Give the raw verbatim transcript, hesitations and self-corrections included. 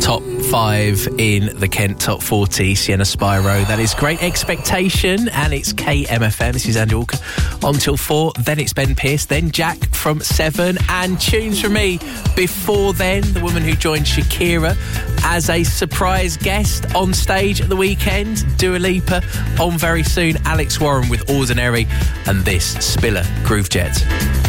top five in the Kent Top forty, Sienna Spyro. That is Great Expectation, and it's K M F M. This is Andy Walker on till four. Then it's Ben Pearce, then Jack from seven, and tunes from me. Before then, the woman who joined Shakira as a surprise guest on stage at the weekend, Dua Lipa. On very soon, Alex Warren with Ordinary, and this, Spiller, Groove Jet.